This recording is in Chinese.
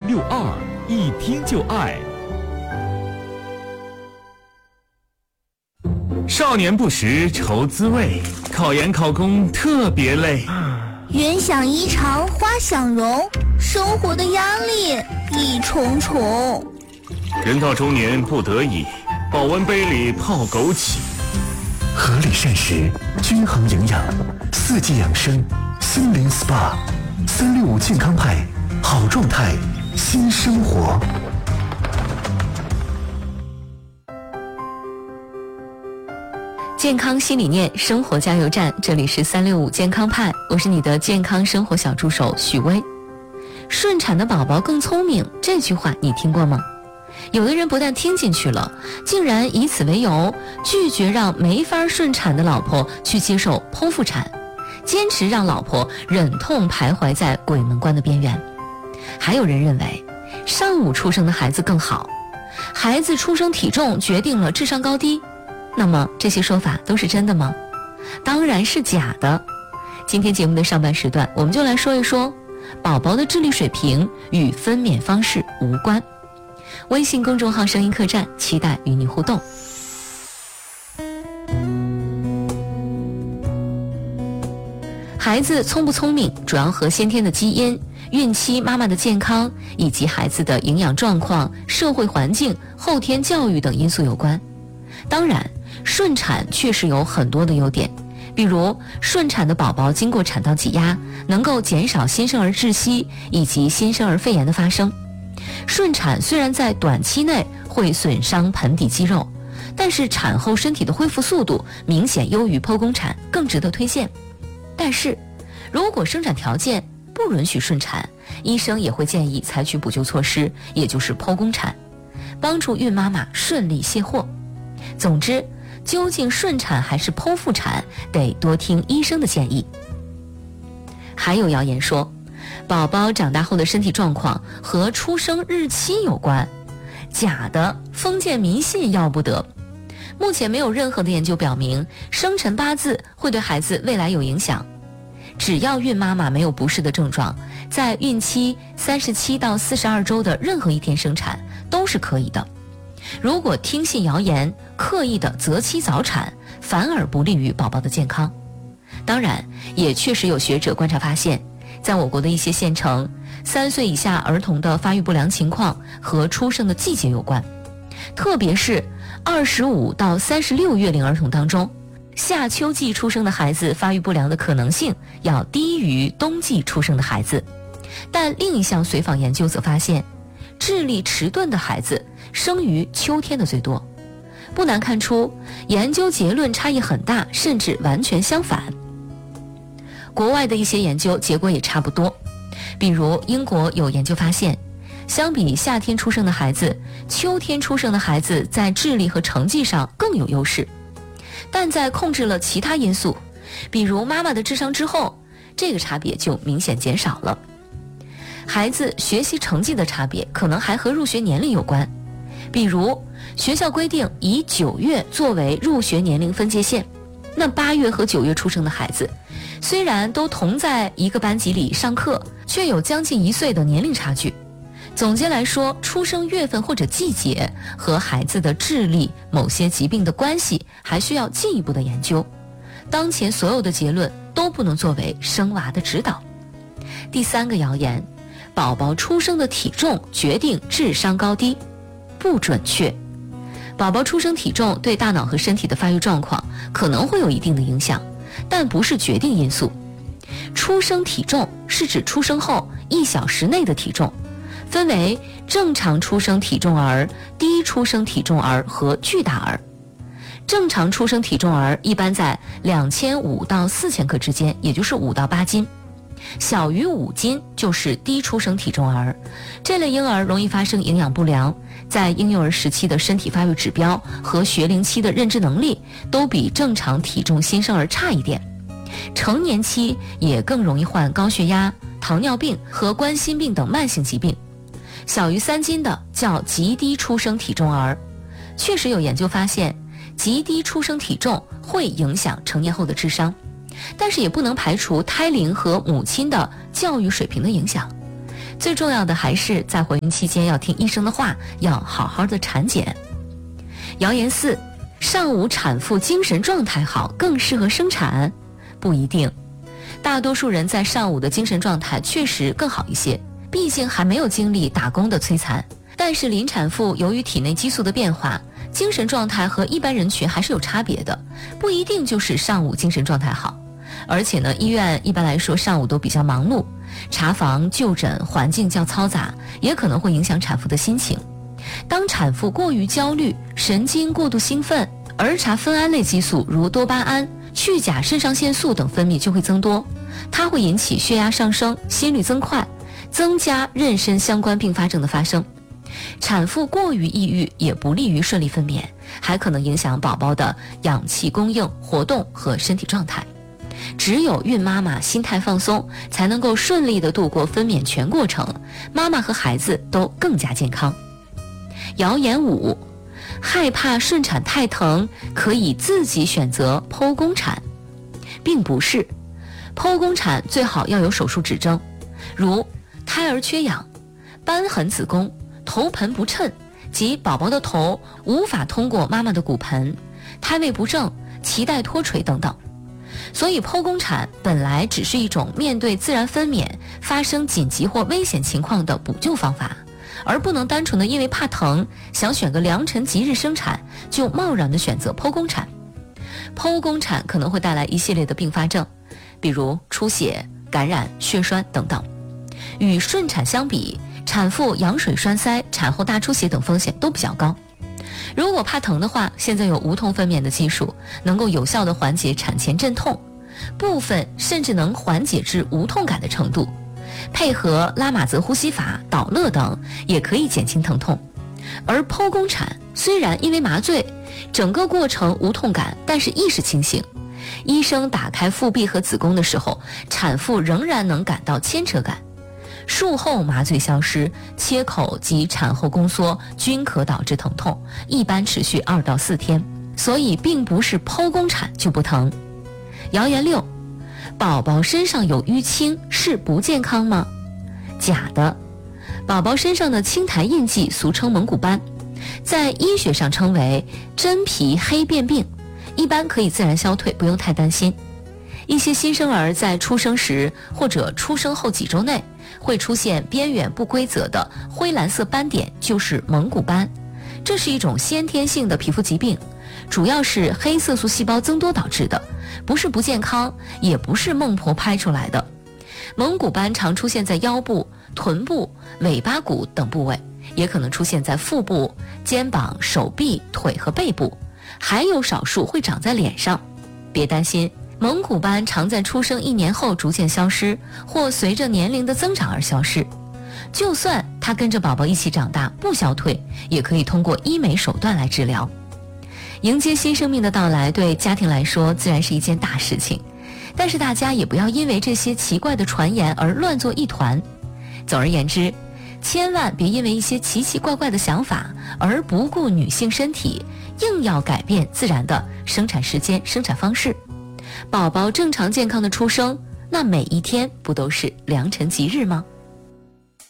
162，一听就爱。少年不识愁滋味，考研考公特别累。 人想衣裳花想容，生活的压力一重重。 人到中年不得已，保温杯里泡枸杞。 合理膳食，均衡营养，四季养生，森林 SPA，365健康派，好状态，新生活。 健康新理念，生活加油站，这里是365健康派，我是你的健康生活小助手许巍。顺产的宝宝更聪明，这句话你听过吗？有的人不但听进去了，竟然以此为由拒绝让没法顺产的老婆去接受剖腹产，坚持让老婆忍痛徘徊在鬼门关的边缘。还有人认为上午出生的孩子更好，孩子出生体重决定了智商高低。那么这些说法都是真的吗？当然是假的。今天节目的上半时段，我们就来说一说宝宝的智力水平与分娩方式无关。微信公众号声音客栈，期待与你互动。孩子聪不聪明，主要和先天的基因、孕期妈妈的健康以及孩子的营养状况、社会环境、后天教育等因素有关。当然，顺产确实有很多的优点，比如顺产的宝宝经过产道挤压，能够减少新生儿窒息以及新生儿肺炎的发生。顺产虽然在短期内会损伤盆底肌肉，但是产后身体的恢复速度明显优于剖宫产，更值得推荐。但是如果生产条件不允许顺产，医生也会建议采取补救措施，也就是剖宫产，帮助孕妈妈顺利卸货。总之，究竟顺产还是剖腹产，得多听医生的建议。还有谣言说，宝宝长大后的身体状况和出生日期有关，假的，封建迷信要不得。目前没有任何的研究表明生辰八字会对孩子未来有影响。只要孕妈妈没有不适的症状，在孕期37到42周的任何一天生产都是可以的。如果听信谣言，刻意的择期早产，反而不利于宝宝的健康。当然，也确实有学者观察发现，在我国的一些县城，3岁以下儿童的发育不良情况和出生的季节有关，特别是25到36月龄儿童当中，夏秋季出生的孩子发育不良的可能性要低于冬季出生的孩子。但另一项随访研究则发现，智力迟钝的孩子生于秋天的最多。不难看出，研究结论差异很大，甚至完全相反。国外的一些研究结果也差不多，比如英国有研究发现，相比夏天出生的孩子，秋天出生的孩子在智力和成绩上更有优势。但在控制了其他因素，比如妈妈的智商之后，这个差别就明显减少了。孩子学习成绩的差别可能还和入学年龄有关，比如学校规定以9月作为入学年龄分界线，那8月和9月出生的孩子，虽然都同在一个班级里上课，却有将近1岁的年龄差距。总结来说，出生月份或者季节和孩子的智力、某些疾病的关系还需要进一步的研究。当前所有的结论都不能作为生娃的指导。第3个谣言，宝宝出生的体重决定智商高低，不准确。宝宝出生体重对大脑和身体的发育状况可能会有一定的影响，但不是决定因素。出生体重是指出生后1小时内的体重，分为正常出生体重儿、低出生体重儿和巨大儿。正常出生体重儿一般在2500到4000克之间，也就是5到8斤。小于5斤就是低出生体重儿，这类婴儿容易发生营养不良，在婴幼儿时期的身体发育指标和学龄期的认知能力都比正常体重新生儿差一点。成年期也更容易患高血压、糖尿病和冠心病等慢性疾病。小于3斤的叫极低出生体重儿。确实有研究发现，极低出生体重会影响成年后的智商，但是也不能排除胎龄和母亲的教育水平的影响。 最重要的还是在怀孕期间要听医生的话，要好好的产检。谣言4，上午产妇精神状态好，更适合生产。不一定，大多数人在上午的精神状态确实更好一些，毕竟还没有经历打工的摧残。但是临产妇由于体内激素的变化，精神状态和一般人群还是有差别的，不一定就是上午精神状态好。而且呢，医院一般来说上午都比较忙碌，查房就诊环境较嘈杂，也可能会影响产妇的心情。当产妇过于焦虑，神经过度兴奋，儿茶酚胺类激素如多巴胺、去甲肾上腺素等分泌就会增多，它会引起血压上升、心率增快，增加妊娠相关并发症的发生。产妇过于抑郁也不利于顺利分娩，还可能影响宝宝的氧气供应、活动和身体状态。只有孕妈妈心态放松，才能够顺利地度过分娩全过程，妈妈和孩子都更加健康。谣言5，害怕顺产太疼，可以自己选择剖宫产。并不是，剖宫产最好要有手术指征，如胎儿缺氧、瘢痕子宫、头盆不称及宝宝的头无法通过妈妈的骨盆、胎位不正、脐带脱垂等等。所以剖宫产本来只是一种面对自然分娩发生紧急或危险情况的补救方法，而不能单纯的因为怕疼想选个良辰吉日生产就贸然的选择剖宫产。剖宫产可能会带来一系列的并发症，比如出血、感染、血栓等等。与顺产相比，产妇羊水栓塞、产后大出血等风险都比较高。如果怕疼的话，现在有无痛分娩的技术，能够有效地缓解产前阵痛，部分甚至能缓解至无痛感的程度。配合拉玛泽呼吸法、导乐等，也可以减轻疼痛。而剖宫产虽然因为麻醉，整个过程无痛感，但是意识清醒。医生打开腹壁和子宫的时候，产妇仍然能感到牵扯感。术后麻醉消失，切口及产后宫缩均可导致疼痛，一般持续2到4天，所以并不是剖宫产就不疼。谣言6，宝宝身上有淤青是不健康吗？假的，宝宝身上的青苔印记俗称蒙古斑，在医学上称为真皮黑变病，一般可以自然消退，不用太担心。一些新生儿在出生时或者出生后几周内会出现边缘不规则的灰蓝色斑点，就是蒙古斑。这是一种先天性的皮肤疾病，主要是黑色素细胞增多导致的，不是不健康，也不是孟婆拍出来的。蒙古斑常出现在腰部、臀部、尾巴骨等部位，也可能出现在腹部、肩膀、手臂、腿和背部，还有少数会长在脸上。别担心，蒙古斑常在出生1年后逐渐消失，或随着年龄的增长而消失。就算它跟着宝宝一起长大不消退，也可以通过医美手段来治疗。迎接新生命的到来，对家庭来说自然是一件大事情，但是大家也不要因为这些奇怪的传言而乱作一团。总而言之，千万别因为一些奇奇怪怪的想法而不顾女性身体，硬要改变自然的生产时间、生产方式。宝宝正常健康的出生，那每一天不都是良辰吉日吗？